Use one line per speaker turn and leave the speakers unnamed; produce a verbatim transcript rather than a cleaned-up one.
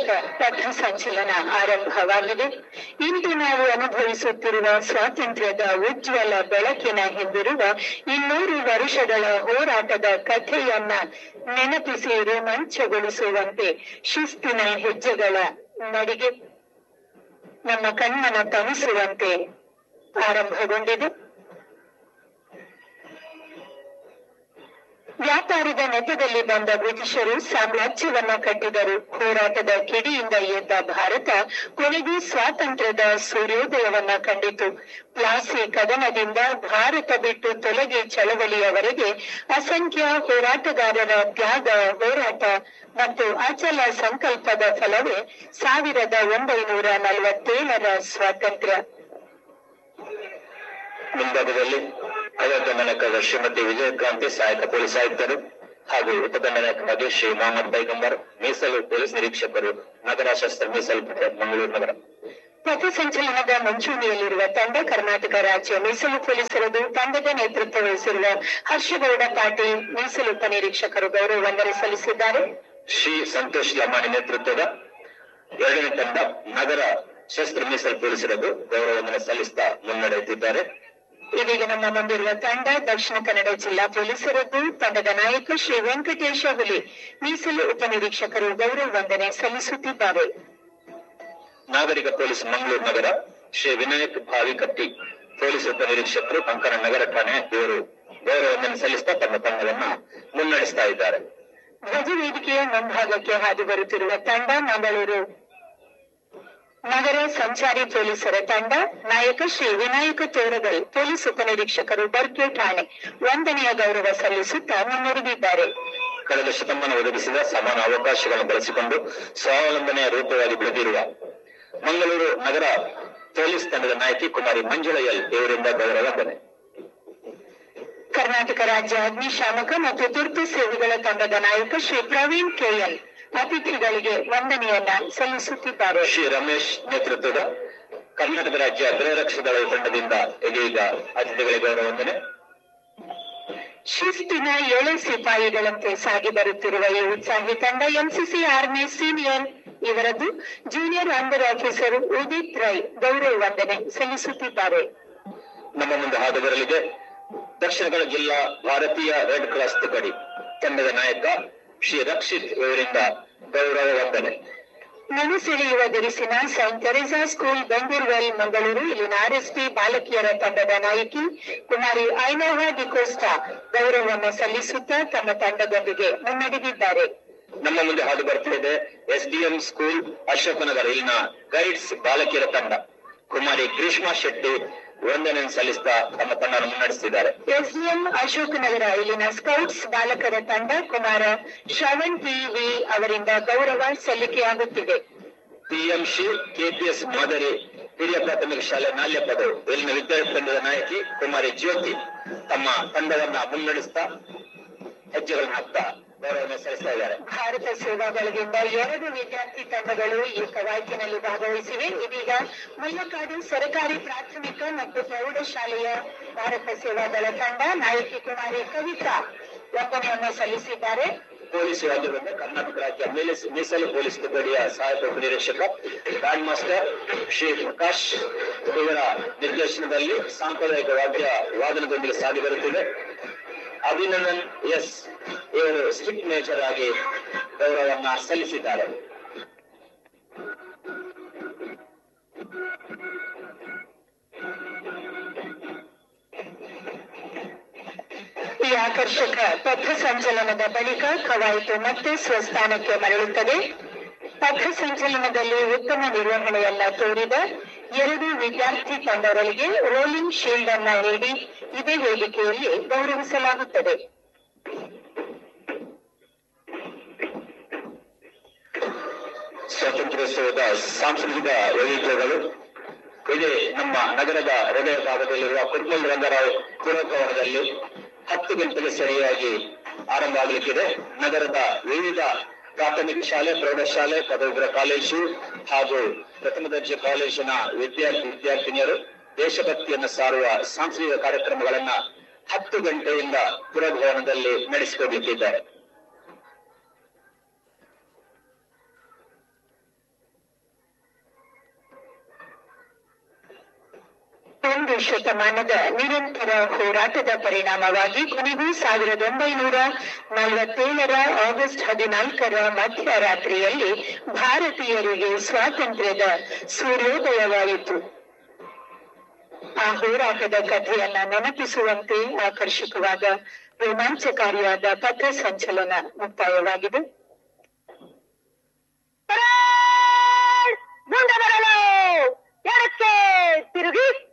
ಪಥ ಸಂಚಲನ ಆರಂಭವಾಗಿದೆ. ಇಂದು ನಾವು ಅನುಭವಿಸುತ್ತಿರುವ ಸ್ವಾತಂತ್ರ್ಯದ ಉಜ್ವಲ ಬೆಳಕಿನ ಹಿಂದಿರುವ ಇನ್ನೂರು ವರ್ಷಗಳ ಹೋರಾಟದ ಕಥೆಯನ್ನ ನೆನಪಿಸಿ ರೋಮಾಂಚಗೊಳಿಸುವಂತೆ ಶಿಸ್ತಿನ ಹೆಜ್ಜೆಗಳ ನಡಿಗೆ ನಮ್ಮ ಕಣ್ಣನ ತಣಿಸುವಂತೆ ಆರಂಭಗೊಂಡಿದೆ. ವ್ಯಾಪಾರದ ನೆಪದಲ್ಲಿ ಬಂದ ಬ್ರಿಟಿಷರು ಸಾಮ್ರಾಜ್ಯವನ್ನ ಕಟ್ಟಿದರು. ಹೋರಾಟದ ಕಿಡಿಯಿಂದ ಎದ್ದ ಭಾರತ ಕೊನೆಗೂ ಸ್ವಾತಂತ್ರ್ಯದ ಸೂರ್ಯೋದಯವನ್ನ ಕಂಡಿತು. ಪ್ಲಾಸಿ ಕದನದಿಂದ ಭಾರತ ಬಿಟ್ಟು ತೊಲಗಿ ಚಳವಳಿಯವರೆಗೆ ಅಸಂಖ್ಯ ಹೋರಾಟಗಾರರ ತ್ಯಾಗ, ಹೋರಾಟ ಮತ್ತು ಅಚಲ ಸಂಕಲ್ಪದ ಫಲವೇ ಸಾವಿರದ ಒಂಬೈನೂರ ನಲವತ್ತೇಳರ ಸ್ವಾತಂತ್ರ್ಯ.
ಮುಂಭಾಗದಲ್ಲಿ ಅಯೋಧ್ಯಮನಕದ ಶ್ರೀಮತಿ ವಿಜಯಕಾಂತಿ ಸಹಾಯಕ ಪೊಲೀಸ್ ಆಯುಕ್ತರು ಹಾಗೂ ಉಪದಂಡನಾಯಕರಾಗಿ ಶ್ರೀ ಮೊಹಮ್ಮದ್ ಬೈಗಂಬರ್, ಮೀಸಲು ಪೊಲೀಸ್ ನಿರೀಕ್ಷಕರು, ನಗರ ಶಸ್ತ್ರ ಮೀಸಲು ಪಡೆ, ಮಂಗಳೂರು ನಗರ.
ಪಥ ಸಂಚಲನದ ಮುಂಚೂಣಿಯಲ್ಲಿರುವ ತಂಡ ಕರ್ನಾಟಕ ರಾಜ್ಯ ಮೀಸಲು ಪೊಲೀಸರದು. ತಂಡದ ನೇತೃತ್ವ ವಹಿಸಿರುವ ಹರ್ಷಗೌಡ ಪಾಟೀಲ್ ಮೀಸಲು ಉಪನಿರೀಕ್ಷಕರು ಗೌರವ ವಂದನೆ ಸಲ್ಲಿಸಿದ್ದಾರೆ.
ಶ್ರೀ ಸಂತೋಷ್ ಲಮಾಣಿ ನೇತೃತ್ವದ ಎರಡನೇ ತಂಡ ನಗರ ಶಸ್ತ್ರ ಮೀಸಲು ಪೊಲೀಸರದು ಗೌರವ ವಂದನೆ ಸಲ್ಲಿಸ್ತಾ ಮುನ್ನಡೆಯುತ್ತಿದ್ದಾರೆ.
ಇದೀಗ ನಮ್ಮ ಮುಂದಿರುವ ತಂಡ ದಕ್ಷಿಣ ಕನ್ನಡ ಜಿಲ್ಲಾ ಪೊಲೀಸರದ್ದು. ತಂಡದ ನಾಯಕ ಶ್ರೀ ವೆಂಕಟೇಶ ಹುಲಿ ಮೀಸಲು ಉಪನಿರೀಕ್ಷಕರು ಗೌರವ ವಂದನೆ ಸಲ್ಲಿಸುತ್ತಿದ್ದಾರೆ.
ನಾಗರಿಕ ಪೊಲೀಸ್ ಮಂಗಳೂರು ನಗರ ಶ್ರೀ ವಿನಾಯಕ್ ಭಾವಿಕಟ್ಟಿ ಪೊಲೀಸ್ ಉಪನಿರೀಕ್ಷಕರು ಕಂಕಣ ನಗರ ಠಾಣೆ ಇವರು ಗೌರವ ವಂದನೆ ಸಲ್ಲಿಸ್ತಾ ತಮ್ಮ ತಂಡವನ್ನ ಮುನ್ನಡೆಸ್ತಾ ಇದ್ದಾರೆ.
ಧ್ವಜ ವೇದಿಕೆಯ ಮುಂಭಾಗಕ್ಕೆ ಹಾದು ಬರುತ್ತಿರುವ ತಂಡ ಮಂಗಳೂರು ನಗರ ಸಂಚಾರಿ ಪೊಲೀಸರ ತಂಡ. ನಾಯಕ ಶ್ರೀ ವಿನಾಯಕ ತೋರಗಲ್ ಪೊಲೀಸ್ ಉಪನಿರೀಕ್ಷಕರು ಬರ್ಕೆ ಠಾಣೆ ವಂದನೆಯ ಗೌರವ ಸಲ್ಲಿಸುತ್ತಾ ಮುನ್ನಡೆದಿದ್ದಾರೆ.
ಕಳೆದ ಶತಮಾನ ಒದಗಿಸಿದ ಸಮಾನ ಅವಕಾಶಗಳನ್ನು ಬಳಸಿಕೊಂಡು ಸ್ವಾವಲಂಬನೆಯ ರೂಪವಾಗಿ ಬೆಳೆದಿರುವ ಮಂಗಳೂರು ನಗರ ಪೊಲೀಸ್ ತಂಡದ ನಾಯಕಿ ಕುಮಾರಿ ಮಂಜುಳಾ ಎಲ್ ಇವರಿಂದ ಗೌರವ ವಂದನೆ.
ಕರ್ನಾಟಕ ರಾಜ್ಯ ಅಗ್ನಿಶಾಮಕ ಮತ್ತು ತುರ್ತು ಸೇವೆಗಳ ತಂಡದ ನಾಯಕ ಶ್ರೀ ಪ್ರವೀಣ್ ಕೆಎಲ್ ಅತಿಥಿಗಳಿಗೆ ವಂದನೆಯನ್ನ ಸಲ್ಲಿಸುತ್ತಿದ್ದಾರೆ.
ಶ್ರೀ ರಮೇಶ್ ನೇತೃತ್ವದ ಕರ್ನಾಟಕ ರಾಜ್ಯ ಗೃಹ ರಕ್ಷಾ ದಳ ತಂಡದಿಂದ ಇದೀಗ ಅತಿಥಿಗಳಿಗೆ ಗೌರವ ವಂದನೆ.
ಶಿಸ್ತಿನ ಏಳು ಸಿಪಾಯಿಗಳಂತೆ ಸಾಗಿ ಬರುತ್ತಿರುವ ಈ ಉತ್ಸಾಹಿ ತಂಡ MCC army senior ಇವರದ್ದು junior under officer Udit Rai ಗೌರವ ವಂದನೆ ಸಲ್ಲಿಸುತ್ತಿದ್ದಾರೆ.
ನಮ್ಮ ಮುಂದೆ ಹಾದು ಬರಲಿದೆ ದಕ್ಷಿಣ ಕನ್ನಡ ಜಿಲ್ಲಾ ಭಾರತೀಯ ರೆಡ್ ಕ್ರಾಸ್ ತುಕಡಿ ತಂಡದ ನಾಯಕ ಶ್ರೀ ರಕ್ಷಿತ್ ಇವರಿಂದ ಗೌರವ ವಂದನೆ.
ನೆನೆಸೆಳೆಯುವ ದಿರಿಸಿನ ಸೈಂಟ್ ತೆರೇಸಾ ಸ್ಕೂಲ್ ಬೆಂಗೂರ್ವೆಲ್ ಮಂಗಳೂರು ಇಲ್ಲಿನ ಆರ್ಎಸ್ಪಿ ಬಾಲಕಿಯರ ತಂಡದ ನಾಯಕಿ ಕುಮಾರಿ ಐನೋವಾ ಡಿಕೋಸ್ಟಾ ಗೌರವವನ್ನು ಸಲ್ಲಿಸುತ್ತಾ ತಮ್ಮ ತಂಡದೊಂದಿಗೆ ಮುನ್ನಡೆದಿದ್ದಾರೆ.
ನಮ್ಮ ಮುಂದೆ ಹಾದು ಬರ್ತಿದೆ ಎಸ್ಡಿಎಂ ಸ್ಕೂಲ್ ಅಶೋಕನಗರ ಇಲ್ಲಿನ ಗೈಡ್ಸ್ ಬಾಲಕಿಯರ ತಂಡ ಕುಮಾರಿ ಗ್ರೀಷ್ಮಾ ಶೆಟ್ಟಿ ವಂದನೆ ಸಲ್ಲಿಸ್ತಾ ತಮ್ಮ ತಂಡ ಮುನ್ನಡೆಸಿದ್ದಾರೆ.
ಎಸ್ಡಿಎಂ ಅಶೋಕನಗರ ಇಲ್ಲಿನ ಸ್ಕೌಟ್ಸ್ ಬಾಲಕರ ತಂಡ ಕುಮಾರ ಶ್ರವಣ್ ಪಿವಿ ಅವರಿಂದ ಗೌರವ ಸಲ್ಲಿಕೆಯಾಗುತ್ತಿದೆ.
ಪಿಎಂಸಿ ಕೆಪಿಎಸ್ ಮಾದರಿ ಹಿರಿಯ ಪ್ರಾಥಮಿಕ ಶಾಲೆ ನಾಲ್ಯಪದ ಇಲ್ಲಿನ ವಿದ್ಯಾರ್ಥಿ ತಂಡದ ನಾಯಕಿ ಕುಮಾರಿ ಜ್ಯೋತಿ ತಮ್ಮ ತಂಡವನ್ನ ಮುನ್ನಡೆಸ್ತಾ ಹೆಜ್ಜೆಗಳನ್ನು ಹಾಕ್ತಾ ಗೌರವ ಸಲ್ಲಿಸ್ತಾ ಇದ್ದಾರೆ.
ಭಾರತ ಸೇವಾದಳದಿಂದ ಎರಡು ವಿದ್ಯಾರ್ಥಿ ತಂಡಗಳು ಈ ಕವಾಯತಿನಲ್ಲಿ ಭಾಗವಹಿಸಿವೆ. ಇದೀಗ ಮುಲ್ಲಕಾಡು ಸರ್ಕಾರಿ ಪ್ರಾಥಮಿಕ ಮತ್ತು ಪ್ರೌಢಶಾಲೆಯ ಭಾರತ ಸೇವಾದಳ ತಂಡ ನಾಯಕಿ ಕುಮಾರಿ ಕವಿತಾ ವಂದನೆಯನ್ನು ಸಲ್ಲಿಸಿದ್ದಾರೆ.
ಪೊಲೀಸ್ ರಾಜ್ಯದಿಂದ ಕರ್ನಾಟಕ ರಾಜ್ಯ ಮೀಸಲು ಪೊಲೀಸ್ ತುಕಡಿಯ ಸಹಾಯಕ ಉಪನಿರೀಕ್ಷಕ ಗ್ರ್ಯಾಂಡ್ ಮಾಸ್ಟರ್ ಶ್ರೀ ಪ್ರಕಾಶ್ ಇವರ ನಿರ್ದೇಶನದಲ್ಲಿ ಸಾಂಪ್ರದಾಯಿಕ ವಾದ್ಯ ವಾದನದೊಂದಿಗೆ ಸಾಗಿ ಬರುತ್ತಿದೆ. ಅಭಿನಂದನ್ ಎಸ್ ಇವರು ಸ್ಟ್ರಿಕ್ಟ್ ಮೇಜರ್ ಆಗಿ ಗೌರವವನ್ನ ಸಲ್ಲಿಸಿದ್ದಾರೆ.
ಈ ಆಕರ್ಷಕ ಪಥ ಸಂಚಲನದ ಬಳಿಕ ಕವಾಯತು ಮತ್ತೆ ಸ್ವಸ್ಥಾನಕ್ಕೆ ಮರಳುತ್ತದೆ. ಪಥ ಸಂಚಲನದಲ್ಲಿ ಉತ್ತಮ ನಿರ್ವಹಣೆಯನ್ನ ತೋರಿದ ಎರಡು ವಿದ್ಯಾರ್ಥಿ ತಂಡಗಳಿಗೆ ರೋಲಿಂಗ್ ಶೀಲ್ಡ್ ಅನ್ನ ನೀಡಿ ಇದೇ ವೇದಿಕೆಯಲ್ಲಿ ಗೌರವಿಸಲಾಗುತ್ತದೆ.
ಸ್ವಾತಂತ್ರ್ಯೋತ್ಸವದ ಸಾಂಸ್ಕೃತಿಕ ವೈವಿಧ್ಯಗಳು ಇದೇ ನಮ್ಮ ನಗರದ ಹೃದಯ ಭಾಗದಲ್ಲಿರುವ ಕುರ್ಮಲ್ ರಂಗರಾವ್ ಪುರಭವನದಲ್ಲಿ ಹತ್ತು ಗಂಟೆಗೆ ಸರಿಯಾಗಿ ಆರಂಭ ಆಗಲಿಕ್ಕಿದೆ. ನಗರದ ವಿವಿಧ ಪ್ರಾಥಮಿಕ ಶಾಲೆ, ಪ್ರೌಢಶಾಲೆ, ಪದವಿಪೂರ್ವ ಕಾಲೇಜು ಹಾಗೂ ಪ್ರಥಮ ದರ್ಜೆ ಕಾಲೇಜಿನ ವಿದ್ಯಾರ್ಥಿ ವಿದ್ಯಾರ್ಥಿನಿಯರು ದೇಶಭಕ್ತಿಯನ್ನು ಸಾರುವ ಸಾಂಸ್ಕೃತಿಕ ಕಾರ್ಯಕ್ರಮಗಳನ್ನ ಹತ್ತು ಗಂಟೆಯಿಂದ ಪುರಭವನದಲ್ಲಿ ನಡೆಸಿಕೊಡಲಿಕ್ಕಿದ್ದಾರೆ.
ಒಂದು ಶತಮಾನದ ನಿರಂತರ ಹೋರಾಟದ ಪರಿಣಾಮವಾಗಿ ಕೊನೆಗೂ ಸಾವಿರದ ಒಂಬೈನೂರ ನಲವತ್ತೇಳರ ಆಗಸ್ಟ್ ಹದಿನಾಲ್ಕರ ಮಧ್ಯರಾತ್ರಿಯಲ್ಲಿ ಭಾರತೀಯರಿಗೆ ಸ್ವಾತಂತ್ರ್ಯದ ಸೂರ್ಯೋದಯವಾಯಿತು. ಆ ಹೋರಾಟದ ಕಥೆಯನ್ನ ನೆನಪಿಸುವಂತೆ ಆಕರ್ಷಕವಾದ ರೋಮಾಂಚಕಾರಿಯಾದ ಪಥ ಸಂಚಲನ ಮುಕ್ತಾಯವಾಗಿದೆ. ಮುಂದೆ ಬರಲು ಎಡಕ್ಕೆ ತಿರುಗಿ